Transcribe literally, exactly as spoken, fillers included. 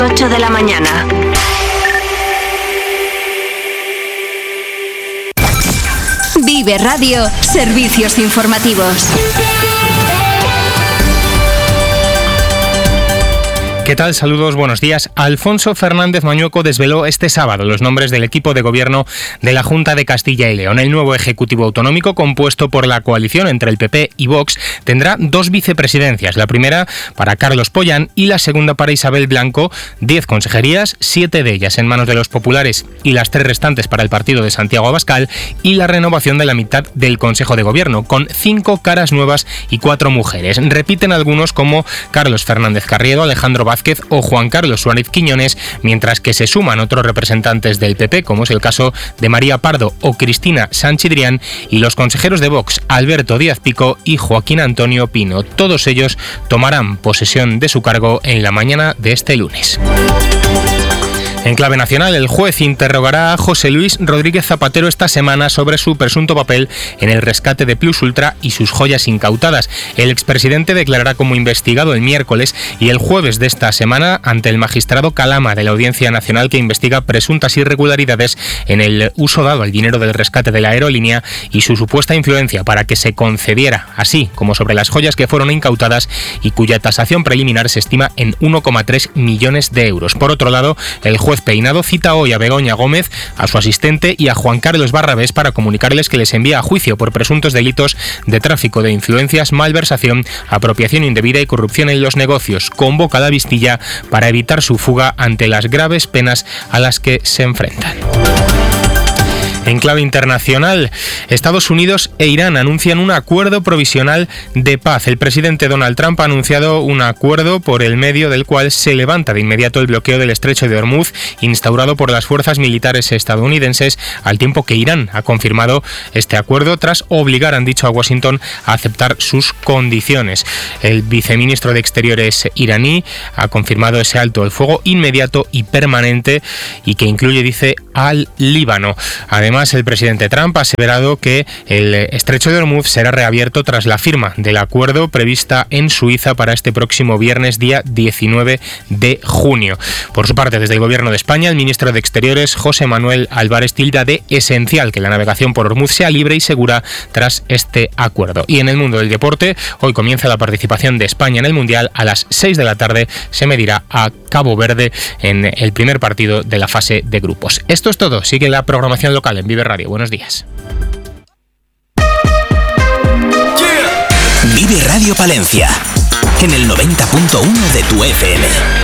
ocho de la mañana. Vive Radio, servicios informativos. ¿Qué tal? Saludos, buenos días. Alfonso Fernández Mañueco desveló este sábado los nombres del equipo de gobierno de la Junta de Castilla y León. El nuevo Ejecutivo Autonómico, compuesto por la coalición entre el P P y Vox, tendrá dos vicepresidencias, la primera para Carlos Pollán y la segunda para Isabel Blanco, diez consejerías, siete de ellas en manos de los populares y las tres restantes para el partido de Santiago Abascal, y la renovación de la mitad del Consejo de Gobierno, con cinco caras nuevas y cuatro mujeres. Repiten algunos como Carlos Fernández Carriedo, Alejandro Vázquez o Juan Carlos Suárez Quiñones, mientras que se suman otros representantes del P P, como es el caso de María Pardo o Cristina Sanchidrián, y los consejeros de Vox, Alberto Díaz Pico y Joaquín Antonio Pino. Todos ellos tomarán posesión de su cargo en la mañana de este lunes. En clave nacional, el juez interrogará a José Luis Rodríguez Zapatero esta semana sobre su presunto papel en el rescate de Plus Ultra y sus joyas incautadas. El expresidente declarará como investigado el miércoles y el jueves de esta semana ante el magistrado Calama de la Audiencia Nacional, que investiga presuntas irregularidades en el uso dado al dinero del rescate de la aerolínea y su supuesta influencia para que se concediera, así como sobre las joyas que fueron incautadas y cuya tasación preliminar se estima en uno coma tres millones de euros. Por otro lado, el juez Peinado cita hoy a Begoña Gómez, a su asistente y a Juan Carlos Barrabés para comunicarles que les envía a juicio por presuntos delitos de tráfico de influencias, malversación, apropiación indebida y corrupción en los negocios. Convoca a la Vistilla para evitar su fuga ante las graves penas a las que se enfrentan. En clave internacional, Estados Unidos e Irán anuncian un acuerdo provisional de paz. El presidente Donald Trump ha anunciado un acuerdo por el medio del cual se levanta de inmediato el bloqueo del estrecho de Hormuz instaurado por las fuerzas militares estadounidenses, al tiempo que Irán ha confirmado este acuerdo tras obligar, han dicho, a Washington a aceptar sus condiciones. El viceministro de Exteriores iraní ha confirmado ese alto el fuego inmediato y permanente y que incluye, dice, al Líbano. Además, Además, el presidente Trump ha aseverado que el estrecho de Hormuz será reabierto tras la firma del acuerdo prevista en Suiza para este próximo viernes, día diecinueve de junio. Por su parte, desde el Gobierno de España, el ministro de Exteriores, José Manuel Álvarez, tilda de esencial que la navegación por Hormuz sea libre y segura tras este acuerdo. Y en el mundo del deporte, hoy comienza la participación de España en el Mundial. A las seis de la tarde se medirá a Cabo Verde en el primer partido de la fase de grupos. Esto es todo. Sigue la programación local en Vive Radio. Buenos días. Vive Radio Palencia en el noventa punto uno de tu F M.